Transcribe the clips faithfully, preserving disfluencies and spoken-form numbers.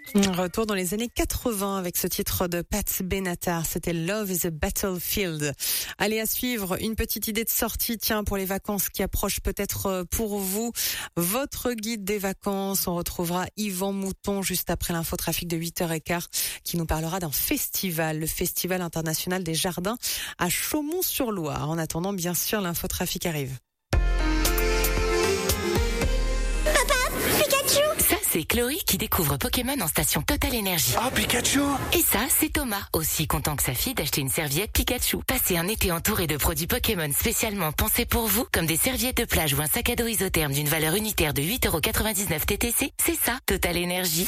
Retour dans les années quatre-vingts avec ce titre de Pat Benatar, c'était Love is a Battlefield. Allez, à suivre, une petite idée de sortie, tiens, pour les vacances qui approchent peut-être pour vous. Votre guide des vacances, on retrouvera Yvan Mouton juste après l'infotrafic de huit heures quinze qui nous parlera d'un festival, le Festival international des jardins à Chaumont-sur-Loire. En attendant, bien sûr, l'infotrafic arrive. C'est Chloé qui découvre Pokémon en station Total Énergie. Ah, Pikachu! Et ça, c'est Thomas, aussi content que sa fille d'acheter une serviette Pikachu. Passez un été entouré de produits Pokémon spécialement pensés pour vous, comme des serviettes de plage ou un sac à dos isotherme d'une valeur unitaire de huit euros quatre-vingt-dix-neuf T T C. C'est ça, Total Énergie.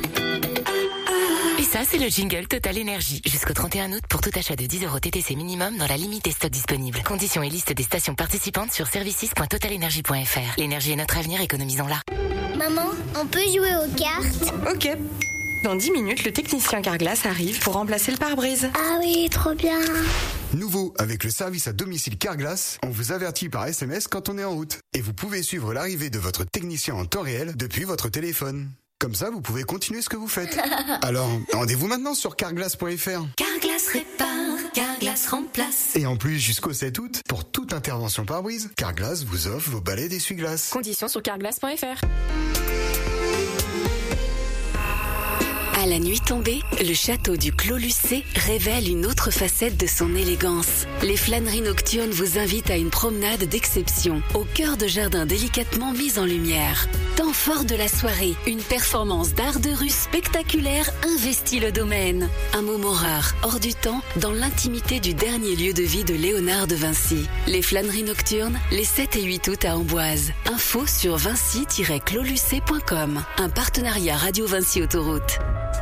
Et ça, c'est le jingle Total Énergie. Jusqu'au trente et un août, pour tout achat de dix euros T T C minimum dans la limite des stocks disponibles. Conditions et liste des stations participantes sur services point total énergie point f r. L'énergie est notre avenir, économisons-la. Maman, on peut jouer aux cartes? Ok. Dans dix minutes, le technicien Carglass arrive pour remplacer le pare-brise. Ah oui, trop bien. Nouveau, avec le service à domicile Carglass, on vous avertit par S M S quand on est en route. Et vous pouvez suivre l'arrivée de votre technicien en temps réel depuis votre téléphone. Comme ça, vous pouvez continuer ce que vous faites. Alors, rendez-vous maintenant sur carglass point f r. Carglass répare, Carglass remplace. Et en plus, jusqu'au sept août, pour toute intervention pare-brise, Carglass vous offre vos balais d'essuie-glace. Conditions sur carglass point f r. À la nuit tombée, le château du Clos Lucé révèle une autre facette de son élégance. Les flâneries nocturnes vous invitent à une promenade d'exception, au cœur de jardins délicatement mis en lumière. Temps fort de la soirée, une performance d'art de rue spectaculaire investit le domaine. Un moment rare, hors du temps, dans l'intimité du dernier lieu de vie de Léonard de Vinci. Les flâneries nocturnes, les sept et huit août à Amboise. Info sur vinci tiret clos lucé point com. Un partenariat Radio Vinci Autoroute.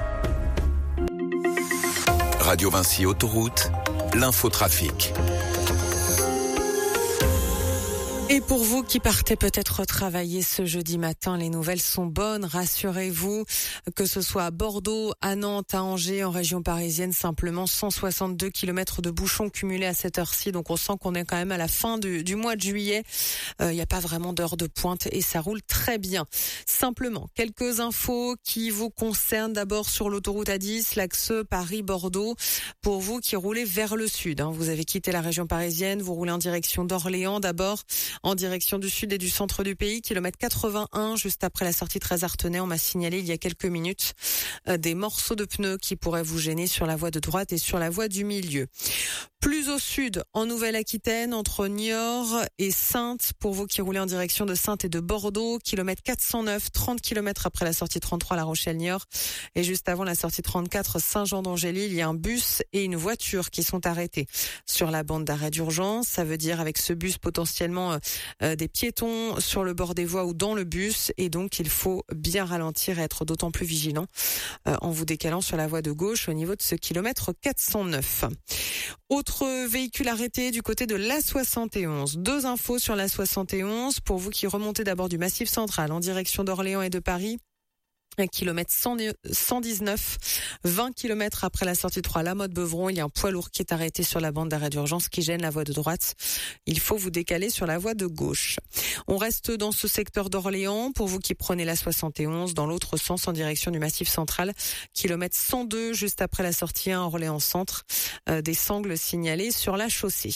Radio Vinci Autoroute, l'infotrafic. Et pour vous qui partez peut-être travailler ce jeudi matin, les nouvelles sont bonnes, rassurez-vous, que ce soit à Bordeaux, à Nantes, à Angers, en région parisienne, simplement cent soixante-deux kilomètres de bouchons cumulés à cette heure-ci, donc on sent qu'on est quand même à la fin du, du mois de juillet, il euh, n'y a pas vraiment d'heure de pointe et ça roule très bien. Simplement, quelques infos qui vous concernent d'abord sur l'autoroute A dix, l'axe Paris-Bordeaux, pour vous qui roulez vers le sud, hein. Vous avez quitté la région parisienne, vous roulez en direction d'Orléans d'abord, en direction du sud et du centre du pays, kilomètre quatre-vingt-un, juste après la sortie très Artenay. On m'a signalé il y a quelques minutes euh, des morceaux de pneus qui pourraient vous gêner sur la voie de droite et sur la voie du milieu. Plus au sud, en Nouvelle-Aquitaine, entre Niort et Saintes, pour vous qui roulez en direction de Saintes et de Bordeaux, kilomètre quatre cent neuf, trente kilomètres après la sortie trente-trois La Rochelle-Niort, et juste avant la sortie trente-quatre Saint-Jean-d'Angély, il y a un bus et une voiture qui sont arrêtés sur la bande d'arrêt d'urgence. Ça veut dire avec ce bus potentiellement euh, des piétons sur le bord des voies ou dans le bus, et donc il faut bien ralentir et être d'autant plus vigilant euh, en vous décalant sur la voie de gauche au niveau de ce kilomètre quatre cent neuf. Autre véhicule arrêté du côté de l'A soixante et onze. Deux infos sur l'A soixante et onze pour vous qui remontez d'abord du Massif central en direction d'Orléans et de Paris. Un kilomètre cent dix-neuf, vingt kilomètres après la sortie trois La Motte-Beuvron, il y a un poids lourd qui est arrêté sur la bande d'arrêt d'urgence qui gêne la voie de droite. Il faut vous décaler sur la voie de gauche. On reste dans ce secteur d'Orléans pour vous qui prenez la soixante et onze dans l'autre sens en direction du Massif central. Kilomètre cent deux juste après la sortie un Orléans centre. Euh, des sangles signalées sur la chaussée.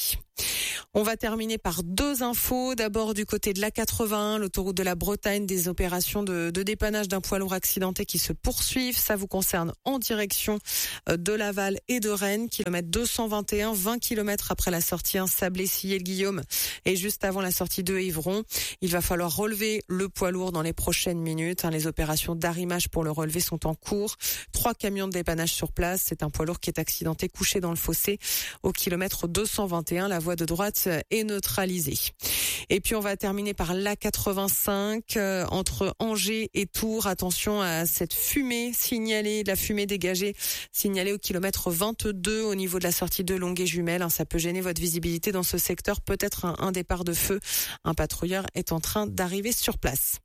On va terminer par deux infos. D'abord du côté de l'A quatre-vingt-un, l'autoroute de la Bretagne, des opérations de, de dépannage d'un poids lourd accidenté qui se poursuivent. Ça vous concerne en direction de Laval et de Rennes. Kilomètre deux cent vingt et un, vingt kilomètres après la sortie un Sablé-Sillé-le-Guillaume et juste avant la sortie deux Évron. Il va falloir relever le poids lourd dans les prochaines minutes. Les opérations d'arrimage pour le relever sont en cours. Trois camions de dépannage sur place. C'est un poids lourd qui est accidenté, couché dans le fossé au kilomètre deux cent vingt et un. La voie de droite est neutralisée. Et puis on va terminer par l'A quatre-vingt-cinq euh, entre Angers et Tours. Attention à cette fumée signalée, la fumée dégagée signalée au kilomètre vingt-deux au niveau de la sortie de Longuet-Jumelles. Ça peut gêner votre visibilité dans ce secteur. Peut-être un, un départ de feu. Un patrouilleur est en train d'arriver sur place.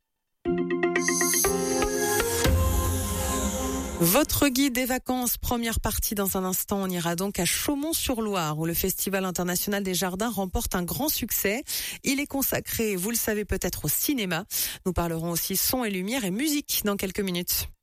Votre guide des vacances, première partie dans un instant. On ira donc à Chaumont-sur-Loire où le Festival international des jardins remporte un grand succès. Il est consacré, vous le savez peut-être, au cinéma. Nous parlerons aussi son et lumière et musique dans quelques minutes.